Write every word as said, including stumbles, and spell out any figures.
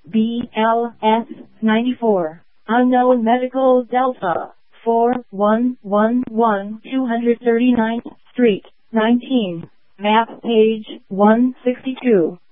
B L S ninety-four. Unknown Medical Delta. four one one one two thirty-ninth Street, nineteen. Map page one sixty-two.